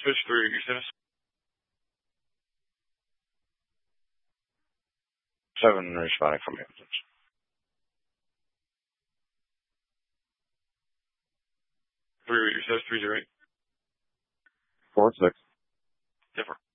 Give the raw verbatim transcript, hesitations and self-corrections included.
Switch three, your status? Seven responding from ambulance. Three, your status, three zero eight. Four six. Different.